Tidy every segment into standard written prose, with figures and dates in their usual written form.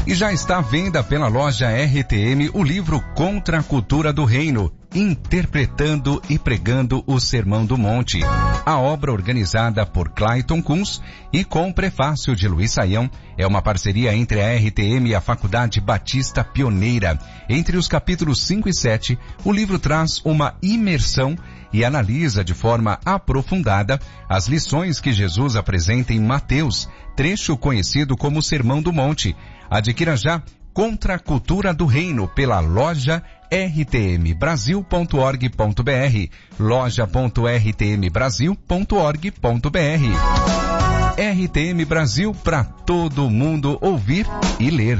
E já está à venda pela loja RTM o livro Contra a Cultura do Reino, interpretando e pregando o Sermão do Monte. A obra, organizada por Clayton Kunz e com prefácio de Luiz Saião, é uma parceria entre a RTM e a Faculdade Batista Pioneira. Entre os capítulos 5 e 7, o livro traz uma imersão e analisa de forma aprofundada as lições que Jesus apresenta em Mateus, trecho conhecido como Sermão do Monte. Adquira já Contra a Cultura do Reino pela loja rtmbrasil.org.br, loja.rtmbrasil.org.br. RTM Brasil, para todo mundo ouvir e ler.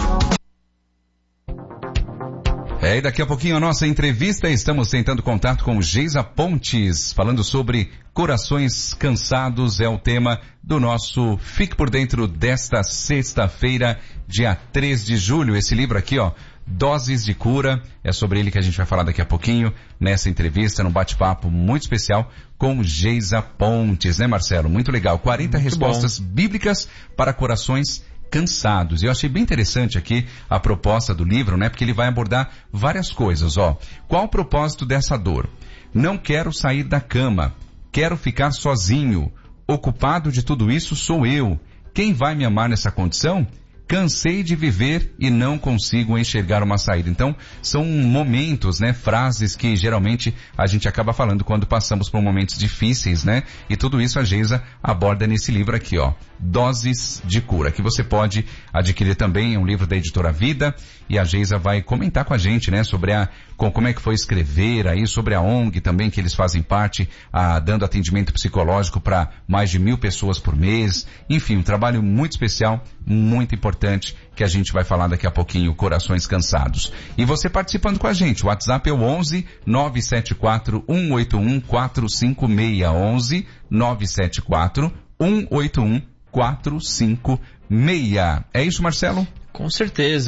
E daqui a pouquinho a nossa entrevista, estamos tentando contato com Geisa Pontes, falando sobre corações cansados, é o tema do nosso Fique por Dentro desta sexta-feira, dia 3 de julho. Esse livro aqui, Doses de Cura, é sobre ele que a gente vai falar daqui a pouquinho, nessa entrevista, num bate-papo muito especial com Geisa Pontes, né, Marcelo? Muito legal, 40 muito respostas bíblicas para corações cansados. Eu achei bem interessante aqui a proposta do livro, né? Porque ele vai abordar várias coisas, Qual o propósito dessa dor? Não quero sair da cama. Quero ficar sozinho. O culpado de tudo isso sou eu. Quem vai me amar nessa condição? Cansei de viver e não consigo enxergar uma saída. Então, são momentos, né? Frases que geralmente a gente acaba falando quando passamos por momentos difíceis, né? E tudo isso a Geisa aborda nesse livro aqui, Doses de Cura, que você pode adquirir também, é um livro da Editora Vida, e a Geisa vai comentar com a gente, né? Sobre como é que foi escrever aí, sobre a ONG também, que eles fazem parte, dando atendimento psicológico para mais de 1.000 pessoas por mês. Enfim, um trabalho muito especial, muito importante, que a gente vai falar daqui a pouquinho, Corações Cansados. E você participando com a gente, o WhatsApp é o 11 974 181 456, 11 974 181 456. É isso, Marcelo? Com certeza,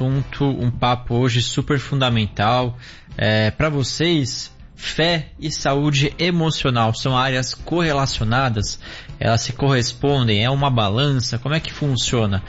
um papo hoje super fundamental. Para vocês, fé e saúde emocional são áreas correlacionadas? Elas se correspondem? É uma balança? Como é que funciona?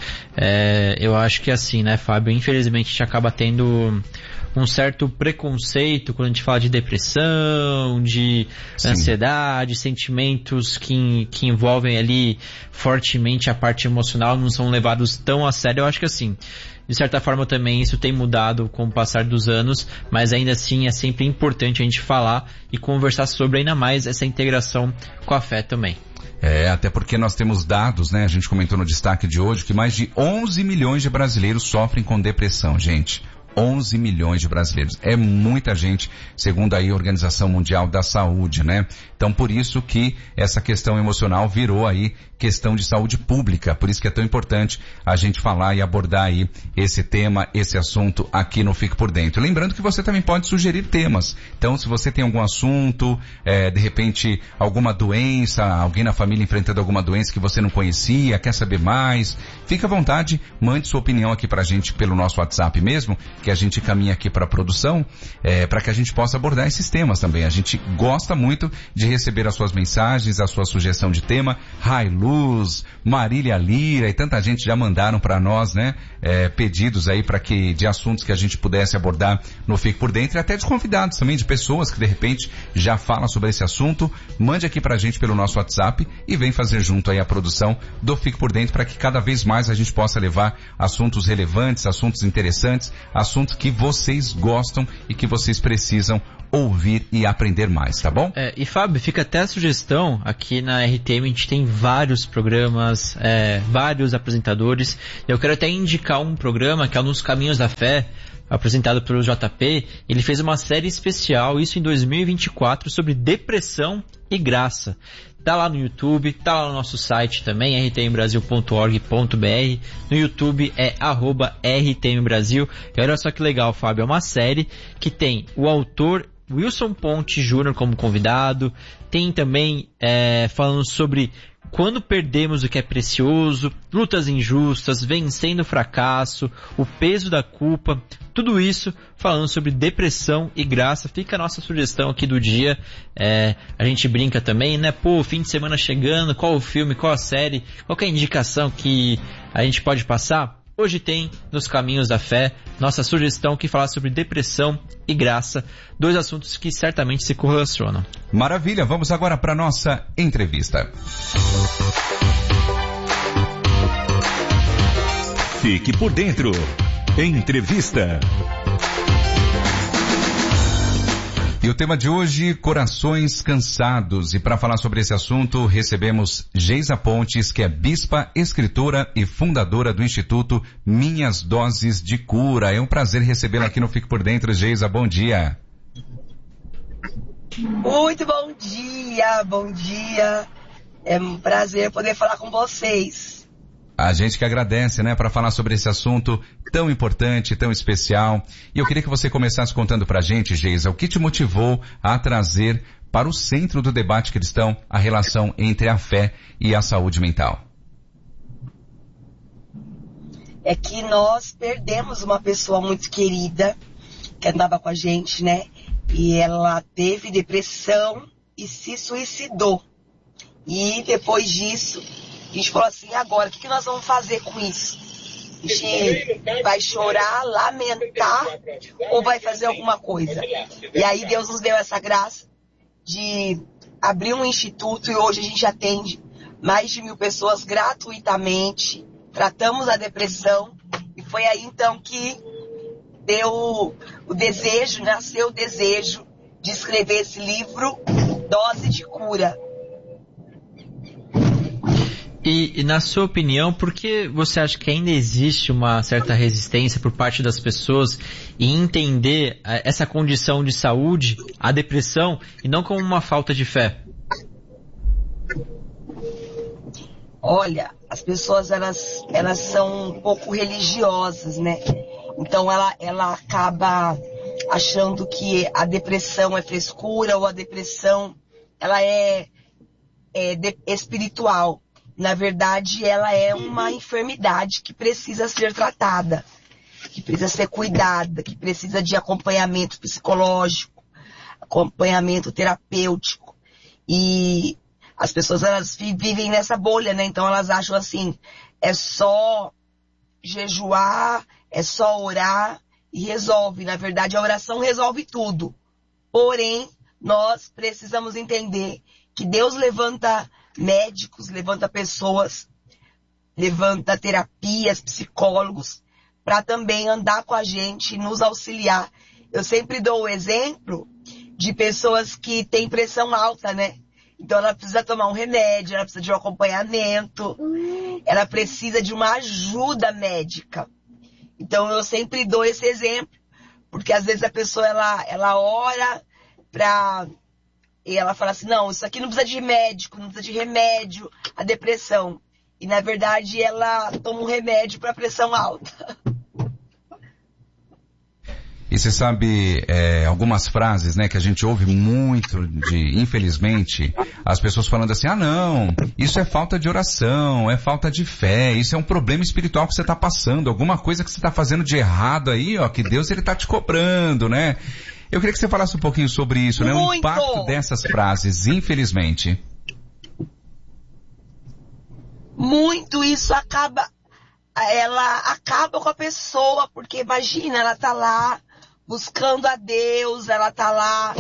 Eu acho que assim, né, Fábio? Infelizmente a gente acaba tendo um certo preconceito quando a gente fala de depressão, de ansiedade, sentimentos que envolvem ali fortemente a parte emocional, não são levados tão a sério. Eu acho que assim, de certa forma também isso tem mudado com o passar dos anos, mas ainda assim é sempre importante a gente falar e conversar sobre ainda mais essa integração com a fé também. Até porque nós temos dados, né? A gente comentou no destaque de hoje que mais de 11 milhões de brasileiros sofrem com depressão, gente. 11 milhões de brasileiros. É muita gente, segundo aí a Organização Mundial da Saúde, né? Então, por isso que essa questão emocional virou aí questão de saúde pública. Por isso que é tão importante a gente falar e abordar aí esse tema, esse assunto aqui no Fique por Dentro. Lembrando que você também pode sugerir temas. Então, se você tem algum assunto, de repente alguma doença, alguém na família enfrentando alguma doença que você não conhecia, quer saber mais, fica à vontade, mande sua opinião aqui pra gente pelo nosso WhatsApp mesmo, que a gente caminha aqui para a produção, para que a gente possa abordar esses temas também. A gente gosta muito de receber as suas mensagens, a sua sugestão de tema. Rai Luz, Marília Lira e tanta gente já mandaram para nós, né, pedidos aí de assuntos que a gente pudesse abordar no Fique por Dentro, e até de convidados também, de pessoas que de repente já falam sobre esse assunto. Mande aqui pra gente pelo nosso WhatsApp e vem fazer junto aí a produção do Fique por Dentro, para que cada vez mais a gente possa levar assuntos relevantes, assuntos interessantes, assuntos que vocês gostam e que vocês precisam ouvir e aprender mais, tá bom? E Fábio, fica até a sugestão, aqui na RTM a gente tem vários programas, vários apresentadores. Eu quero até indicar um programa que é Nos Caminhos da Fé, apresentado pelo JP. Ele fez uma série especial, isso em 2024, sobre depressão e graça. Tá lá no YouTube, tá lá no nosso site também, rtmbrasil.org.br. No YouTube é @rtmbrasil. E olha só que legal, Fábio, é uma série que tem o autor Wilson Ponte Jr. como convidado, tem também falando sobre quando perdemos o que é precioso, lutas injustas, vencendo o fracasso, o peso da culpa, tudo isso falando sobre depressão e graça. Fica a nossa sugestão aqui do dia. A gente brinca também, né? Fim de semana chegando, qual o filme, qual a série, qual que é a indicação que a gente pode passar? Hoje tem Nos Caminhos da Fé nossa sugestão que fala sobre depressão e graça, dois assuntos que certamente se correlacionam. Maravilha, vamos agora para nossa entrevista. Fique por dentro. Entrevista. E o tema de hoje, corações cansados. E para falar sobre esse assunto, recebemos Geisa Pontes, que é bispa, escritora e fundadora do Instituto Minhas Doses de Cura. É um prazer recebê-la aqui no Fique por Dentro. Geisa, bom dia. Muito bom dia, bom dia. É um prazer poder falar com vocês. A gente que agradece, né, para falar sobre esse assunto tão importante, tão especial. E eu queria que você começasse contando pra gente, Geisa, o que te motivou a trazer para o centro do debate cristão a relação entre a fé e a saúde mental. É que nós perdemos uma pessoa muito querida que andava com a gente, né? E ela teve depressão e se suicidou. E depois disso, a gente falou assim, agora, o que nós vamos fazer com isso? A gente vai chorar, lamentar ou vai fazer alguma coisa? E aí Deus nos deu essa graça de abrir um instituto e hoje a gente atende mais de 1.000 pessoas gratuitamente, tratamos a depressão e foi aí então que deu o desejo, nasceu o desejo de escrever esse livro, Dose de Cura. E na sua opinião, por que você acha que ainda existe uma certa resistência por parte das pessoas em entender essa condição de saúde, a depressão, e não como uma falta de fé? Olha, as pessoas elas são um pouco religiosas, né? Então ela acaba achando que a depressão é frescura ou a depressão ela é espiritual. Na verdade, ela é uma enfermidade que precisa ser tratada, que precisa ser cuidada, que precisa de acompanhamento psicológico, acompanhamento terapêutico. E as pessoas, elas vivem nessa bolha, né? Então elas acham assim, é só jejuar, é só orar e resolve. Na verdade, a oração resolve tudo. Porém, nós precisamos entender que Deus levanta médicos, levanta pessoas, levanta terapias, psicólogos, para também andar com a gente e nos auxiliar. Eu sempre dou o exemplo de pessoas que têm pressão alta, né? Então ela precisa tomar um remédio, ela precisa de um acompanhamento, ela precisa de uma ajuda médica. Então eu sempre dou esse exemplo, porque às vezes a pessoa ela ora e ela fala assim, não, isso aqui não precisa de médico, não precisa de remédio, a depressão. E na verdade ela toma um remédio para pressão alta. E você sabe, algumas frases, né, que a gente ouve muito infelizmente, as pessoas falando assim, não, isso é falta de oração, é falta de fé, isso é um problema espiritual que você está passando, alguma coisa que você está fazendo de errado aí, ó, que Deus ele está te cobrando, né? Eu queria que você falasse um pouquinho sobre isso, né? O impacto dessas frases, infelizmente. Muito, isso ela acaba com a pessoa, porque imagina, ela tá lá buscando a Deus, ela tá lá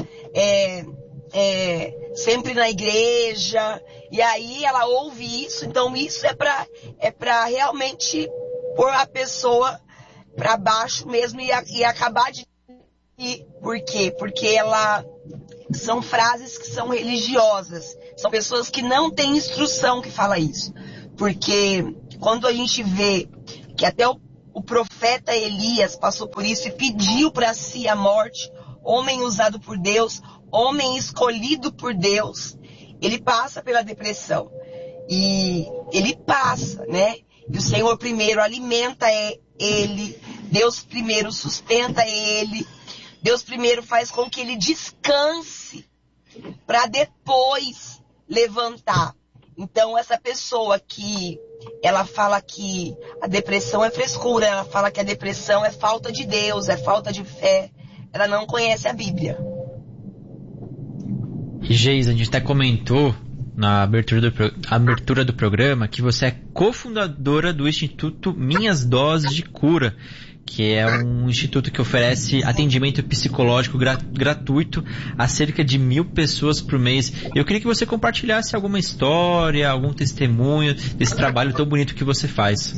sempre na igreja, e aí ela ouve isso, então isso é pra realmente pôr a pessoa pra baixo mesmo e acabar de... Por quê? Porque são frases que são religiosas. São pessoas que não têm instrução que fala isso. Porque quando a gente vê que até o profeta Elias passou por isso e pediu para si a morte, homem usado por Deus, homem escolhido por Deus, ele passa pela depressão. E ele passa, né? E o Senhor primeiro alimenta ele, Deus primeiro sustenta ele, Deus primeiro faz com que ele descanse para depois levantar. Então essa pessoa que ela fala que a depressão é frescura, ela fala que a depressão é falta de Deus, é falta de fé, ela não conhece a Bíblia. E Geisa, a gente até comentou na abertura do programa que você é cofundadora do Instituto Minhas Doses de Cura, que é um instituto que oferece atendimento psicológico gratuito a cerca de 1.000 pessoas por mês. Eu queria que você compartilhasse alguma história, algum testemunho desse trabalho tão bonito que você faz.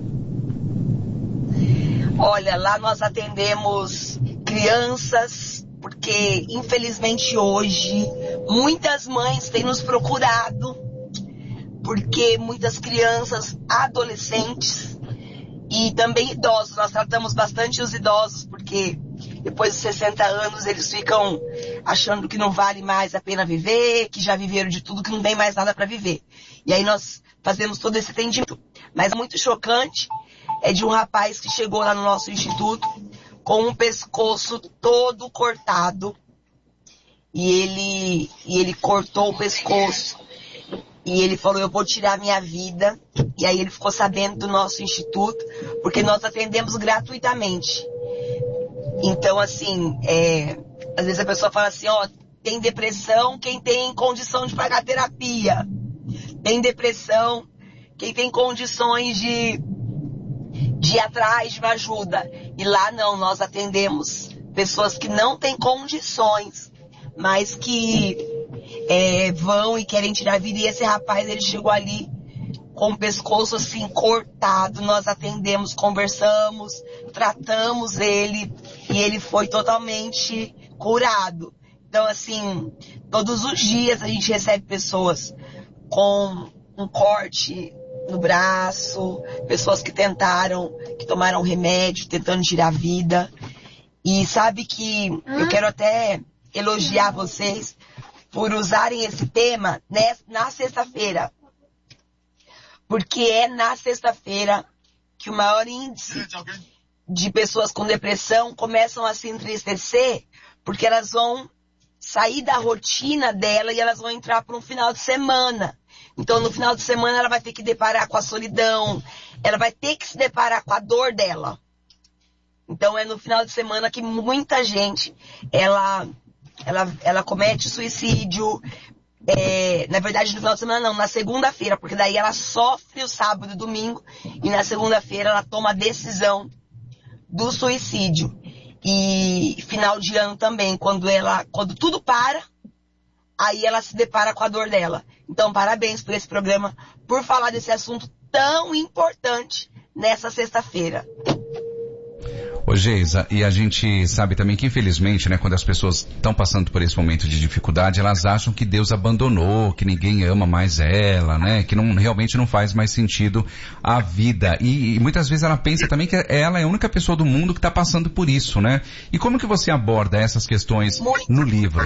Olha, lá nós atendemos crianças, porque infelizmente hoje muitas mães têm nos procurado, porque muitas crianças, adolescentes e também idosos, nós tratamos bastante os idosos, porque depois dos 60 anos eles ficam achando que não vale mais a pena viver, que já viveram de tudo, que não tem mais nada para viver. E aí nós fazemos todo esse atendimento. Mas é muito chocante, é de um rapaz que chegou lá no nosso instituto com um pescoço todo cortado. E ele cortou o pescoço. E ele falou, eu vou tirar minha vida. E aí ele ficou sabendo do nosso instituto, porque nós atendemos gratuitamente. Então, assim, às vezes a pessoa fala assim, ó, tem depressão quem tem condição de pagar terapia. Tem depressão quem tem condições de ir atrás de uma ajuda. E lá não, nós atendemos pessoas que não têm condições, mas que vão e querem tirar a vida. E esse rapaz, ele chegou ali com o pescoço assim cortado, nós atendemos, conversamos, tratamos ele e ele foi totalmente curado. Então, assim, todos os dias a gente recebe pessoas com um corte no braço, pessoas que tomaram remédio, tentando tirar a vida. E sabe que eu quero até elogiar vocês por usarem esse tema na sexta-feira. Porque é na sexta-feira que o maior índice de pessoas com depressão começam a se entristecer, porque elas vão sair da rotina dela e elas vão entrar para um final de semana. Então, no final de semana, ela vai ter que deparar com a solidão, ela vai ter que se deparar com a dor dela. Então, é no final de semana que muita gente, ela comete suicídio. Na verdade, no final de semana não, na segunda-feira, porque daí ela sofre o sábado e domingo, e na segunda-feira ela toma a decisão do suicídio. E final de ano também, quando tudo para, aí ela se depara com a dor dela. Então, parabéns por esse programa, por falar desse assunto tão importante nessa sexta-feira. Ô Geisa, e a gente sabe também que infelizmente, né, quando as pessoas estão passando por esse momento de dificuldade, elas acham que Deus abandonou, que ninguém ama mais ela, né, que realmente não faz mais sentido a vida. E muitas vezes ela pensa também que ela é a única pessoa do mundo que está passando por isso, né? E como que você aborda essas questões no livro?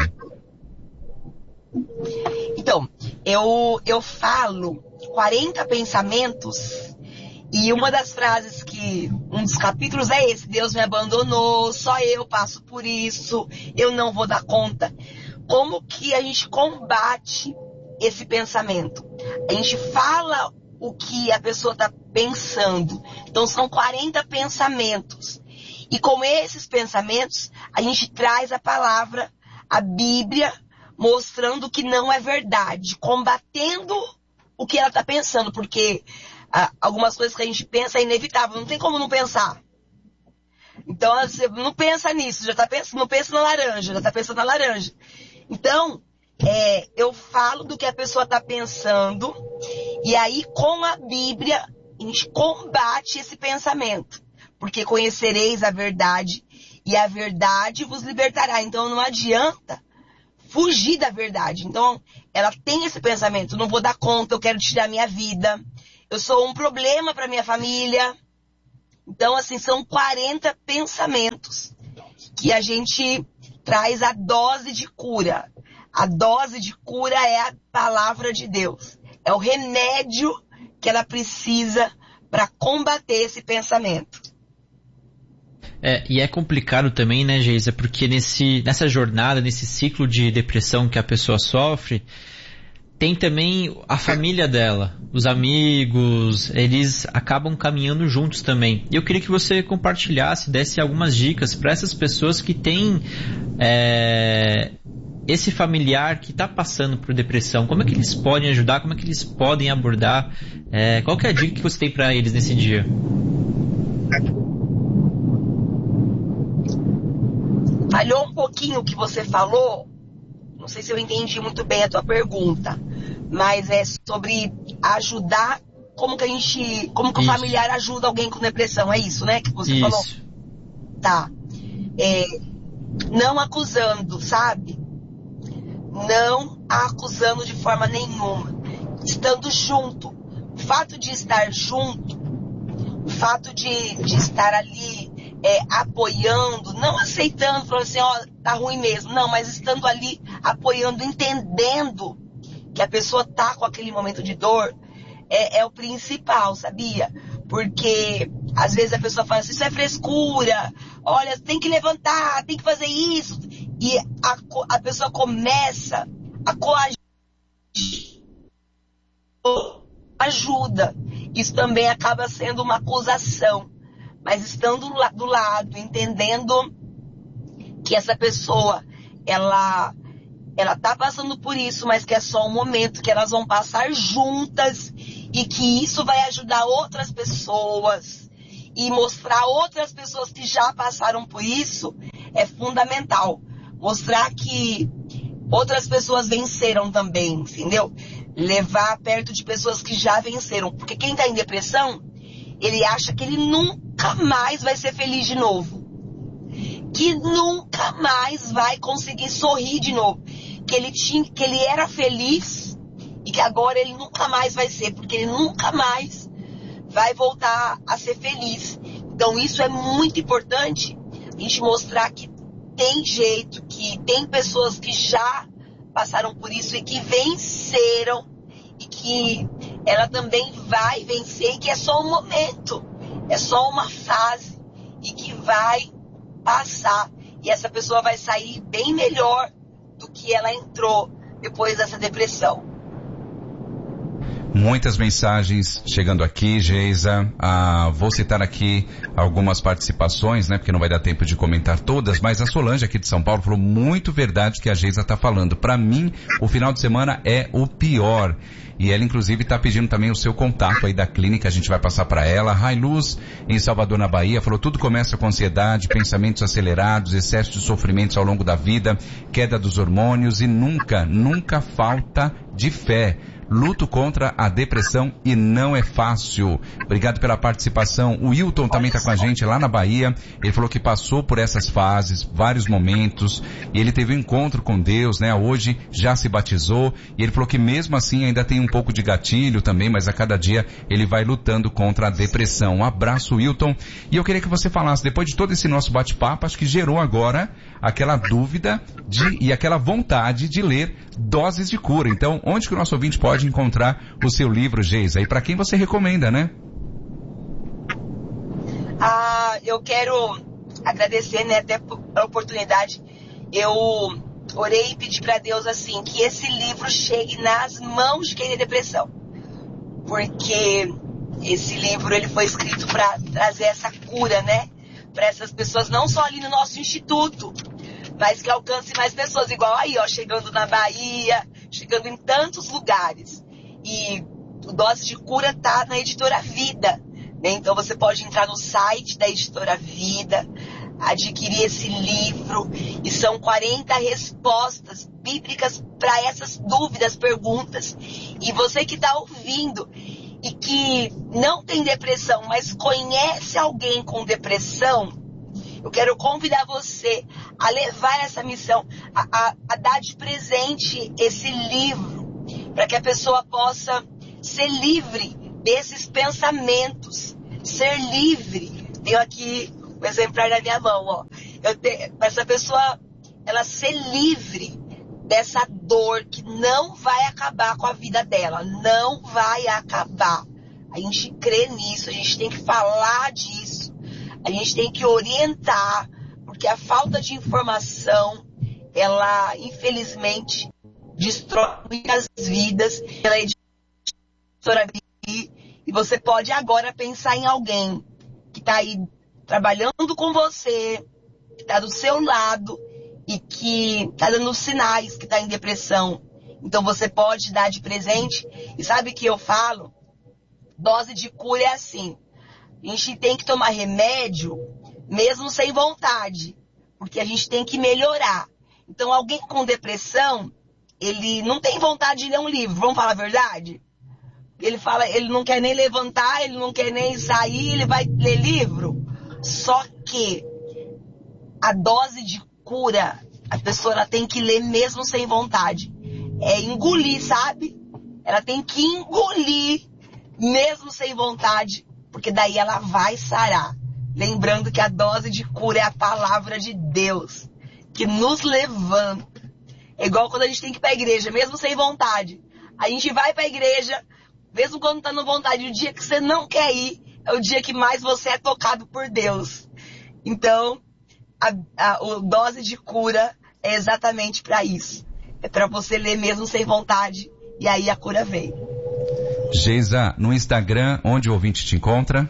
Então, eu falo 40 pensamentos. E uma das frases um dos capítulos é esse: Deus me abandonou, só eu passo por isso, eu não vou dar conta. Como que a gente combate esse pensamento? A gente fala o que a pessoa está pensando. Então são 40 pensamentos. E com esses pensamentos, a gente traz a palavra, a Bíblia, mostrando que não é verdade, combatendo o que ela está pensando, porque algumas coisas que a gente pensa é inevitável, não tem como não pensar. Então, você não pensa nisso, não pensa na laranja, já está pensando na laranja. Então, eu falo do que a pessoa está pensando, e aí com a Bíblia, a gente combate esse pensamento. Porque conhecereis a verdade, e a verdade vos libertará. Então, não adianta fugir da verdade. Então, ela tem esse pensamento: não vou dar conta, eu quero tirar minha vida, eu sou um problema para minha família. Então, assim, são 40 pensamentos que a gente traz a dose de cura. A dose de cura é a palavra de Deus. É o remédio que ela precisa para combater esse pensamento. E é complicado também, né, Geisa, porque nessa jornada, nesse ciclo de depressão que a pessoa sofre, tem também a família dela, os amigos, eles acabam caminhando juntos também. E eu queria que você compartilhasse, desse algumas dicas para essas pessoas que têm esse familiar que está passando por depressão, como é que eles podem ajudar, como é que eles podem abordar? Qual que é a dica que você tem para eles nesse dia? Falhou um pouquinho o que você falou, não sei se eu entendi muito bem a tua pergunta, mas é sobre ajudar, como que o familiar ajuda alguém com depressão, é isso, né, que você falou? Tá. Não acusando, sabe? Não a acusando de forma nenhuma. Estando junto. O fato de estar junto, o fato de estar ali apoiando, não aceitando, falando assim, ó, tá ruim mesmo. Não, mas estando ali apoiando, entendendo que a pessoa tá com aquele momento de dor, é o principal, sabia? Porque às vezes a pessoa fala assim, isso é frescura, olha, tem que levantar, tem que fazer isso. E a pessoa começa a coagir, ajuda. Isso também acaba sendo uma acusação. Mas estando do lado, entendendo que essa pessoa, ela tá passando por isso, mas que é só um momento, que elas vão passar juntas e que isso vai ajudar outras pessoas e mostrar outras pessoas que já passaram por isso é fundamental. Mostrar que outras pessoas venceram também, entendeu? Levar perto de pessoas que já venceram. Porque quem está em depressão, ele acha que ele nunca mais vai ser feliz de novo. Que nunca mais vai conseguir sorrir de novo. Que ele era feliz e que agora ele nunca mais vai ser, porque ele nunca mais vai voltar a ser feliz. Então isso é muito importante, a gente mostrar que tem jeito, que tem pessoas que já passaram por isso e que venceram e que ela também vai vencer e que é só um momento, é só uma fase e que vai passar e essa pessoa vai sair bem melhor do que ela entrou depois dessa depressão. Muitas mensagens chegando aqui, Geisa. Vou citar aqui algumas participações, né? Porque não vai dar tempo de comentar todas, mas a Solange aqui de São Paulo falou muito verdade que a Geisa está falando. Para mim, o final de semana é o pior. E ela, inclusive, está pedindo também o seu contato aí da clínica, a gente vai passar para ela. Railuz, em Salvador, na Bahia, falou, tudo começa com ansiedade, pensamentos acelerados, excesso de sofrimentos ao longo da vida, queda dos hormônios e nunca falta de fé. Luto contra a depressão e não é fácil. Obrigado pela participação. O Wilton também está com a gente lá na Bahia. Ele falou que passou por essas fases, vários momentos, e ele teve um encontro com Deus, né? Hoje já se batizou, e ele falou que mesmo assim ainda tem um pouco de gatilho também, mas a cada dia ele vai lutando contra a depressão. Um abraço, Wilton. E eu queria que você falasse, depois de todo esse nosso bate-papo, acho que gerou agora aquela dúvida e aquela vontade de ler Doses de Cura. Então, onde que o nosso ouvinte pode encontrar o seu livro, Geisa? E para quem você recomenda, né? Eu quero agradecer, né, até pela oportunidade. Eu orei e pedi para Deus, assim, que esse livro chegue nas mãos de quem tem depressão. Porque esse livro, ele foi escrito para trazer essa cura, né? Para essas pessoas, não só ali no nosso instituto, mas que alcance mais pessoas, igual aí, ó, chegando na Bahia, chegando em tantos lugares. E o Dose de Cura tá na Editora Vida, né? Então você pode entrar no site da Editora Vida, adquirir esse livro, e são 40 respostas bíblicas para essas dúvidas, perguntas. E você que está ouvindo e que não tem depressão, mas conhece alguém com depressão, eu quero convidar você a levar essa missão, a dar de presente esse livro, para que a pessoa possa ser livre desses pensamentos, ser livre. Tenho aqui um exemplar na minha mão, ó. Essa pessoa, ela ser livre dessa dor que não vai acabar com a vida dela, não vai acabar. A gente crê nisso, a gente tem que falar disso, a gente tem que orientar, porque a falta de informação, ela, infelizmente, destrói muitas vidas. Ela é editora e você pode agora pensar em alguém que está aí trabalhando com você, que está do seu lado e que tá dando sinais que tá em depressão. Então você pode dar de presente. E sabe o que eu falo? Dose de cura é assim. A gente tem que tomar remédio mesmo sem vontade, porque a gente tem que melhorar. Então alguém com depressão, ele não tem vontade de ler um livro, vamos falar a verdade? Ele não quer nem levantar, ele não quer nem sair, ele vai ler livro. Só que a dose de cura, a pessoa ela tem que ler mesmo sem vontade. É engolir, sabe? Ela tem que engolir mesmo sem vontade, porque daí ela vai sarar. Lembrando que a dose de cura é a palavra de Deus, que nos levanta. É igual quando a gente tem que ir para a igreja, mesmo sem vontade. A gente vai para a igreja, mesmo quando tá no vontade. O dia que você não quer ir, é o dia que mais você é tocado por Deus. Então, a dose de cura é exatamente para isso. É para você ler mesmo sem vontade, e aí a cura vem. Geisa, no Instagram, onde o ouvinte te encontra?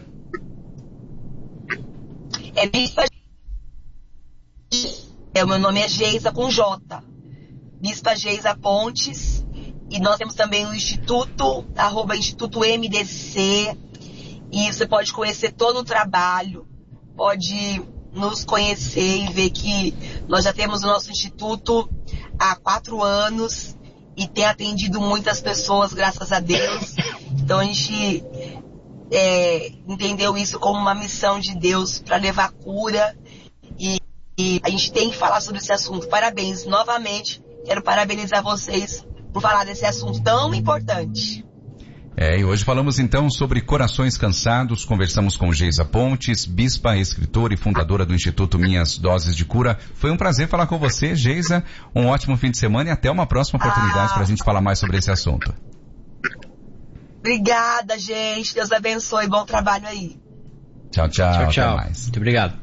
O meu nome é Geisa com J. Bispa Geisa Pontes. E nós temos também o Instituto, Instituto MDC. E você pode conhecer todo o trabalho. Pode nos conhecer e ver que nós já temos o nosso Instituto há 4 anos. E tem atendido muitas pessoas, graças a Deus. Então a gente entendeu isso como uma missão de Deus para levar cura. E a gente tem que falar sobre esse assunto. Parabéns, novamente. Quero parabenizar vocês por falar desse assunto tão importante. E hoje falamos então sobre corações cansados. Conversamos com Geisa Pontes, bispa, escritora e fundadora do Instituto Minhas Doses de Cura. Foi um prazer falar com você, Geisa. Um ótimo fim de semana e até uma próxima oportunidade para a gente falar mais sobre esse assunto. Obrigada, gente. Deus abençoe. Bom trabalho aí. Tchau, tchau. Tchau. Até mais. Muito obrigado.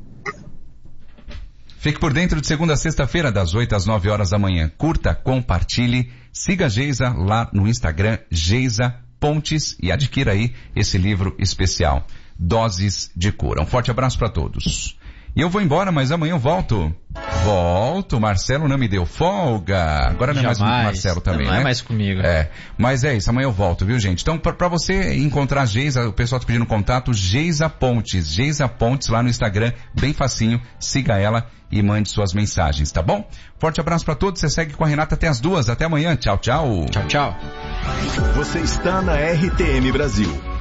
Fique por dentro de segunda a sexta-feira, das 8 às 9 horas da manhã. Curta, compartilhe, siga a Geisa lá no Instagram, Geisa Pontes, e adquira aí esse livro especial, Doses de Cura. Um forte abraço para todos. E eu vou embora, mas amanhã eu volto. Marcelo não me deu folga. Agora não é mais com o Marcelo também, não né? Não é mais comigo. Mas é isso, amanhã eu volto, viu, gente? Então, pra você encontrar a Geisa, o pessoal tá pedindo contato, Geisa Pontes lá no Instagram, bem facinho, siga ela e mande suas mensagens, tá bom? Forte abraço pra todos, você segue com a Renata até as 2, até amanhã, tchau, tchau. Tchau, tchau. Você está na RTM Brasil.